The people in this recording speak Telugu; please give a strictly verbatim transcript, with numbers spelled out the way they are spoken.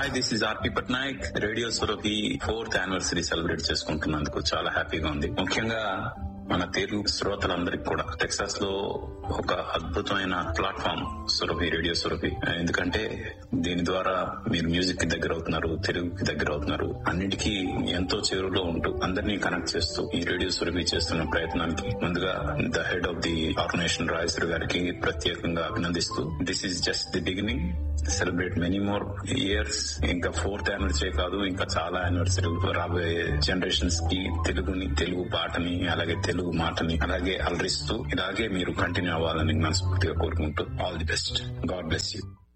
Hi, this is RP Patnaik. Radio Surabhi fourth anniversary celebrate చేసుకుంటున్నందుకు చాలా హ్యాపీగా ఉంది. ముఖ్యంగా మన తెలుగు శ్రోతలందరికీ కూడా టెక్సాస్ లో ఒక అద్భుతమైన ప్లాట్ఫామ్ సురభి, రేడియో సురభి. ఎందుకంటే దీని ద్వారా మీరు మ్యూజిక్ కి దగ్గర అవుతున్నారు, తెలుగుకి దగ్గర అవుతున్నారు, అన్నిటికీ ఎంతో చేరులో ఉంటూ అందరినీ కనెక్ట్ చేస్తూ ఈ రేడియో సురభి చేస్తున్న ప్రయత్నానికి ముందుగా the head of the organisation రాయసర్ గారికి ప్రత్యేకంగా అభినందిస్తూ, this is just the beginning. Celebrate many more years. ఇంకా ఫోర్త్ యానివర్సరీ కాదు, ఇంకా చాలా యానివర్సరీ రాబోయే జనరేషన్స్ కి తెలుగుని, తెలుగు పాటని, అలాగే తెలుగు మాటని అలాగే అలరిస్తూ ఇలాగే మీరు కంటిన్యూ అవ్వాలని మనస్ఫూర్తిగా కోరుకుంటూ all the best. God bless you.